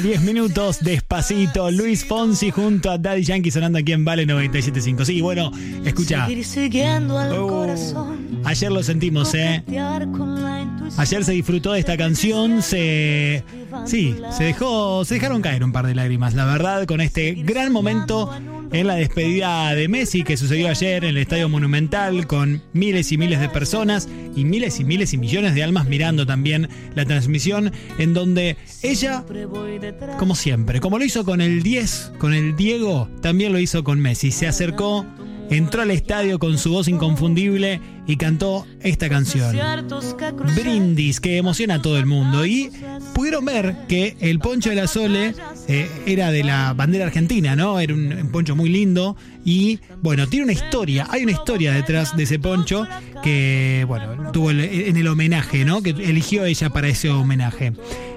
10 minutos, Despacito, Luis Fonsi junto a Daddy Yankee sonando aquí en Vale 97.5. Sí, bueno, escucha. Ayer lo sentimos, Ayer se disfrutó de esta canción, se dejaron caer un par de lágrimas, la verdad, con este gran momento en la despedida de Messi que sucedió ayer en el Estadio Monumental, con miles y miles de personas y miles y millones de almas mirando también la transmisión, en donde ella, como siempre, como lo hizo con el 10, con el Diego, también lo hizo con Messi. Se acercó, entró al estadio con su voz inconfundible y cantó esta canción, Brindis, que emociona a todo el mundo. Y pudieron ver que el poncho de la Sole era de la bandera argentina, ¿no? Era un poncho muy lindo y, bueno, tiene una historia. Hay una historia detrás de ese poncho que, bueno, tuvo en el homenaje, ¿no? Que eligió ella para ese homenaje.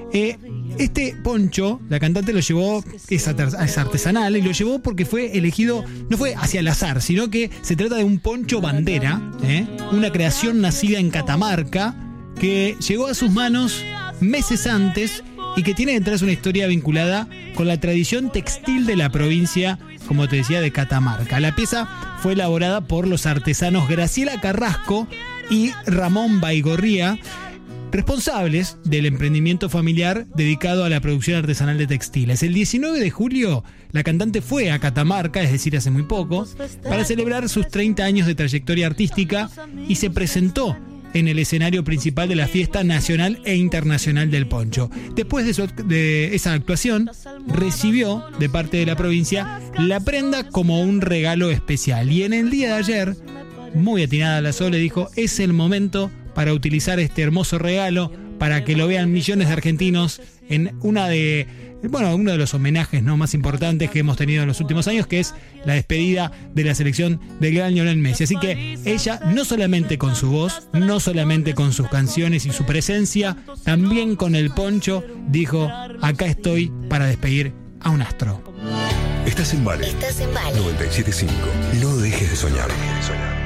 Este poncho, la cantante lo llevó, es artesanal, y lo llevó porque fue elegido, no fue hacia el azar, sino que se trata de un poncho bandera, una creación nacida en Catamarca, que llegó a sus manos meses antes y que tiene detrás una historia vinculada con la tradición textil de la provincia, como te decía, de Catamarca. La pieza fue elaborada por los artesanos Graciela Carrasco y Ramón Baigorría, responsables del emprendimiento familiar dedicado a la producción artesanal de textiles. El 19 de julio, la cantante fue a Catamarca, es decir, hace muy poco, para celebrar sus 30 años de trayectoria artística y se presentó en el escenario principal de la fiesta nacional e internacional del poncho. Después de esa actuación, recibió de parte de la provincia la prenda como un regalo especial. Y en el día de ayer, muy atinada la Sole, dijo: es el momento para utilizar este hermoso regalo para que lo vean millones de argentinos en uno de los homenajes, ¿no?, más importantes que hemos tenido en los últimos años, que es la despedida de la selección del gran Lionel Messi. Así que ella, no solamente con su voz, no solamente con sus canciones y su presencia, también con el poncho, dijo: acá estoy para despedir a un astro. Estás en Vale 97.5. No dejes de soñar.